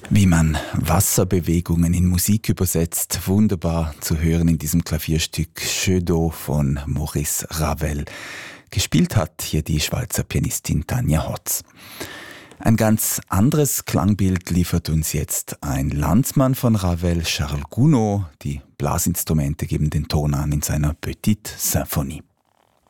Wie man Wasserbewegungen in Musik übersetzt, wunderbar zu hören in diesem Klavierstück Jeu d'eau von Maurice Ravel. Gespielt hat hier die Schweizer Pianistin Tanja Hotz. Ein ganz anderes Klangbild liefert uns jetzt ein Landsmann von Ravel, Charles Gounod. Die Blasinstrumente geben den Ton an in seiner Petite Symphonie.